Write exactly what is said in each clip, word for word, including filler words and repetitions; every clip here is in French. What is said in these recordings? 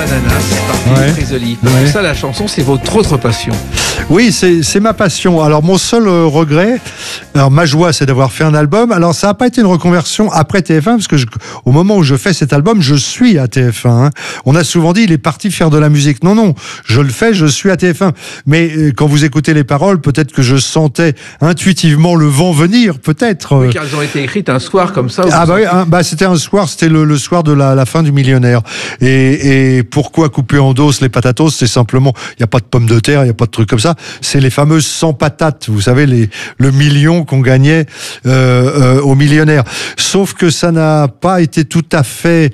Bananas par Ouais. Philippe Risoli. Ouais. Ça, la chanson, c'est votre autre passion. Oui, c'est, c'est ma passion. Alors, mon seul euh, regret, alors ma joie, c'est d'avoir fait un album. Alors, ça n'a pas été une reconversion après T F un, parce que je, au moment où je fais cet album, je suis à T F un. Hein. On a souvent dit, il est parti faire de la musique. Non, non, je le fais, je suis à T F un. Mais euh, quand vous écoutez les paroles, peut-être que je sentais intuitivement le vent venir, peut-être. Oui, car elles ont été écrites un soir comme ça. Ah bah oui, hein, bah c'était un soir, c'était le, le soir de la, la fin du millionnaire. Et, et pourquoi couper en dos les patatos? C'est simplement, il n'y a pas de pommes de terre, il n'y a pas de trucs comme ça. C'est les fameuses cent patates, vous savez, les, le million qu'on gagnait euh, euh, aux millionnaires. Sauf que ça n'a pas été tout à fait,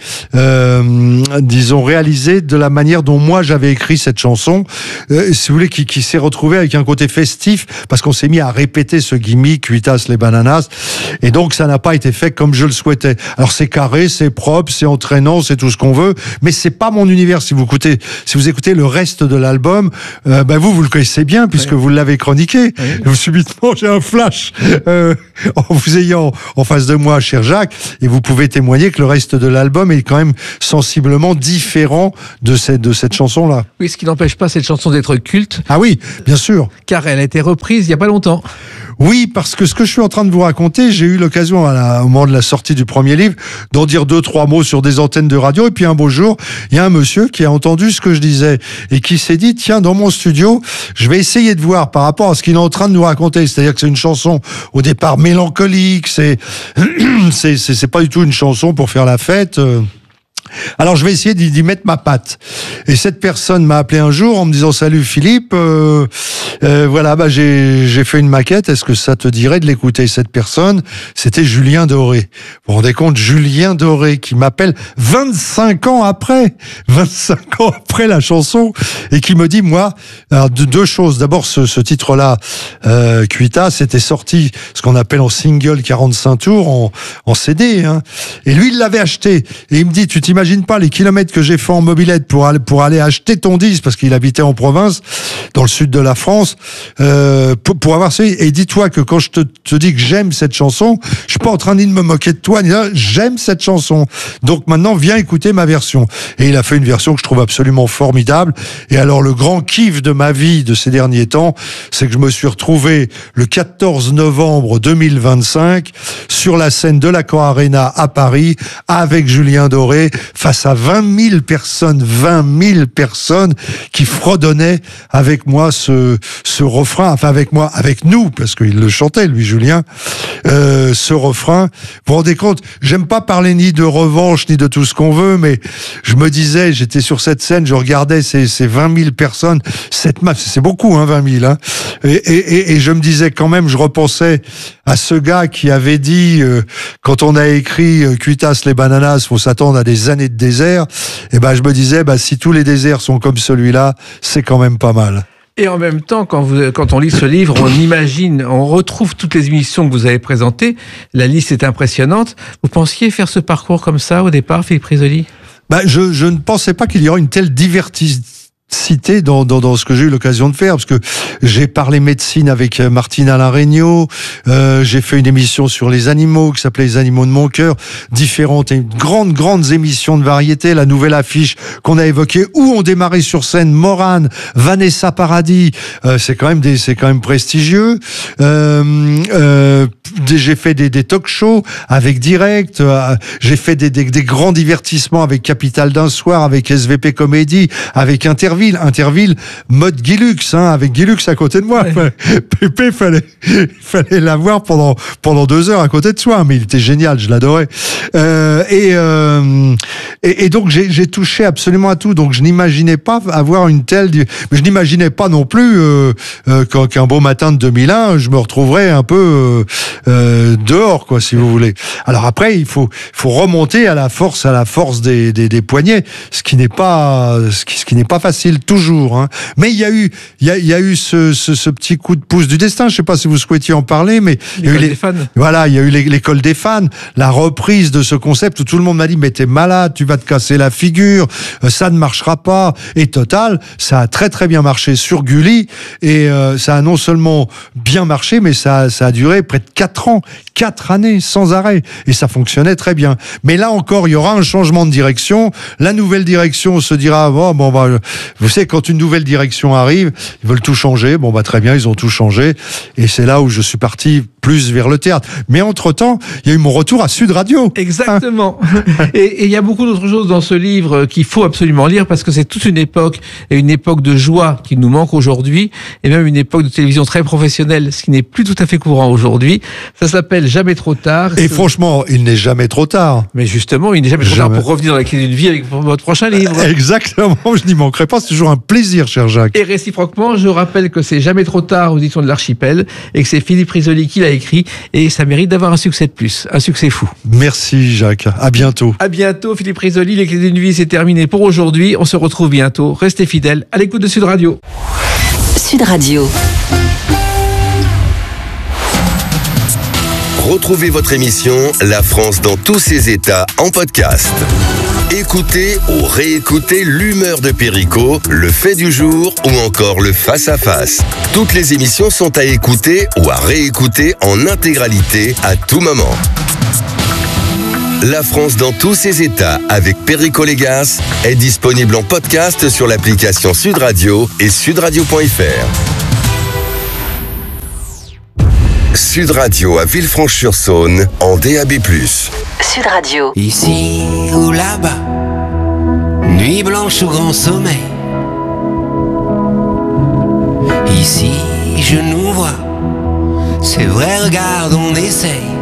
euh, disons, réalisé de la manière dont moi j'avais écrit cette chanson, euh, si vous voulez, qui, qui s'est retrouvée avec un côté festif, parce qu'on s'est mis à répéter ce gimmick, Cuitas les bananas, et donc ça n'a pas été fait comme je le souhaitais. Alors c'est carré, c'est propre, c'est entraînant, c'est tout ce qu'on veut, mais c'est pas mon univers. Si vous écoutez, si vous écoutez le reste de l'album, euh, ben vous, vous le connaissez bien puisque oui. vous l'avez chroniqué. Oui. Vous subitement, j'ai un flash euh, en vous ayant en face de moi, cher Jacques, et vous pouvez témoigner que le reste de l'album est quand même sensiblement différent de cette de cette chanson-là. Oui, ce qui n'empêche pas cette chanson d'être culte. Ah oui, bien sûr. Car elle a été reprise il y a pas longtemps. Oui, parce que ce que je suis en train de vous raconter, j'ai eu l'occasion à la, au moment de la sortie du premier livre d'en dire deux, trois mots sur des antennes de radio. Et puis un beau jour, il y a un monsieur qui a entendu ce que je disais et qui s'est dit, tiens, dans mon studio, je vais essayer de voir par rapport à ce qu'il est en train de nous raconter. C'est-à-dire que c'est une chanson au départ mélancolique, c'est, c'est, c'est, c'est pas du tout une chanson pour faire la fête. Alors je vais essayer d'y, d'y mettre ma patte. Et cette personne m'a appelé un jour en me disant, salut Philippe, euh, euh, voilà, bah j'ai j'ai fait une maquette. Est-ce que ça te dirait de l'écouter? Cette personne, c'était Julien Doré. Vous vous rendez compte, Julien Doré qui m'appelle vingt-cinq ans après, vingt-cinq ans après la chanson, et qui me dit, moi, alors deux, deux choses. D'abord, ce, ce titre-là, euh, Cuita, c'était sorti ce qu'on appelle en single quarante-cinq tours, en, en C D, hein. Et lui, il l'avait acheté. Et il me dit, tu t'imagines pas les kilomètres que j'ai fait en mobilette pour aller, pour aller acheter ton disque, parce qu'il habitait en province, dans le sud de la France, euh, pour, pour avoir ça. Et dis-toi que quand je te, te dis que j'aime cette chanson, je suis pas en train ni de me moquer de toi, ni de, j'aime cette chanson. Donc maintenant, viens écouter ma version. Et il a fait une version que je trouve absolument formidable. Et alors, le grand kiff de ma vie de ces derniers temps, c'est que je me suis retrouvé le quatorze novembre deux mille vingt-cinq sur la scène de l'Accor Arena à Paris, avec Julien Doré, face à vingt mille personnes, vingt mille personnes qui fredonnaient avec moi ce, ce refrain, enfin avec moi, avec nous, parce qu'il le chantait, lui, Julien, euh, ce refrain. Vous vous rendez compte, j'aime pas parler ni de revanche, ni de tout ce qu'on veut, mais je me disais, j'étais sur cette scène, je regardais ces, ces vingt mille personnes, cette masse, c'est beaucoup, hein, vingt mille, hein, et, et, et je me disais quand même, je repensais à ce gars qui avait dit, euh, quand on a écrit euh, Cuitas les bananas, faut s'attendre à des années de désert, et ben je me disais, bah, si tous les déserts sont comme celui-là, c'est quand même pas mal. Et en même temps, quand, vous, quand on lit ce livre, on imagine, on retrouve toutes les émissions que vous avez présentées. La liste est impressionnante. Vous pensiez faire ce parcours comme ça au départ, Philippe Risoli? Bah, je, je ne pensais pas qu'il y aurait une telle diversité cité dans, dans, dans ce que j'ai eu l'occasion de faire, parce que j'ai parlé médecine avec Martine Alain Regnault, euh, j'ai fait une émission sur les animaux qui s'appelait Les animaux de mon cœur, différentes et grandes, grandes émissions de variété, la nouvelle affiche qu'on a évoquée, où on démarrait sur scène Morane, Vanessa Paradis, euh, c'est quand même des, c'est quand même prestigieux, euh, euh, j'ai fait des, des talk shows avec Direct, euh, j'ai fait des, des, des grands divertissements avec Capital d'un soir, avec S V P Comédie, avec Interville, Interville, mode Guilux, hein, avec Guilux à côté de moi. Ouais. Pépé, fallait, fallait l'avoir pendant, pendant deux heures à côté de soi, mais il était génial, je l'adorais. Euh, et, euh, et, et donc, j'ai, j'ai touché absolument à tout, donc je n'imaginais pas avoir une telle, mais je n'imaginais pas non plus, euh, euh, qu'un beau matin de deux mille un, je me retrouverais un peu, euh, euh, dehors, quoi, si vous voulez. Alors après, il faut, faut remonter à la force, à la force des, des, des poignets, ce qui n'est pas, ce qui, ce qui n'est pas facile. facile toujours. Hein. Mais il y a eu, il y a, il y a eu ce, ce, ce petit coup de pouce du destin. Je sais pas si vous souhaitiez en parler, mais il y a eu les, des fans. Voilà, il y a eu l'école des fans, la reprise de ce concept où tout le monde m'a dit mais t'es malade, tu vas te casser la figure, ça ne marchera pas. Et total, ça a très très bien marché sur Gulli et euh, ça a non seulement bien marché, mais ça, ça a duré près de quatre ans, quatre années sans arrêt et ça fonctionnait très bien. Mais là encore, il y aura un changement de direction. La nouvelle direction se dira bon, bon bah, vous savez quand une nouvelle direction arrive, ils veulent tout changer. Bon bah très bien, ils ont tout changé et c'est là où je suis parti plus vers le théâtre. Mais entre-temps, il y a eu mon retour à Sud Radio. Exactement. Et il y a beaucoup d'autres choses dans ce livre qu'il faut absolument lire parce que c'est toute une époque et une époque de joie qui nous manque aujourd'hui et même une époque de télévision très professionnelle, ce qui n'est plus tout à fait courant aujourd'hui. Ça s'appelle Jamais trop tard. Et franchement, il n'est jamais trop tard. Mais justement, il n'est jamais trop jamais. tard pour revenir dans la clé d'une vie avec votre prochain livre. Exactement, je n'y manquerai pas. C'est toujours un plaisir, cher Jacques. Et réciproquement, je rappelle que c'est Jamais trop tard aux éditions de l'Archipel et que c'est Philippe Risoli qui l'a écrit et ça mérite d'avoir un succès de plus, un succès fou. Merci Jacques, à bientôt. À bientôt Philippe Risoli, les clés d'une vie c'est terminé pour aujourd'hui, on se retrouve bientôt, restez fidèles à l'écoute de Sud Radio. Sud Radio. Retrouvez votre émission La France dans tous ses états en podcast. Écoutez ou réécoutez l'humeur de Perico, le fait du jour ou encore le face-à-face. Toutes les émissions sont à écouter ou à réécouter en intégralité à tout moment. La France dans tous ses états avec Perico Légas est disponible en podcast sur l'application Sud Radio et sudradio point f r. Sud Radio à Villefranche-sur-Saône en D A B plus. Sud Radio. Ici ou là-bas, nuit blanche ou grand sommeil. Ici je nous vois, c'est vrai, regarde, on essaye.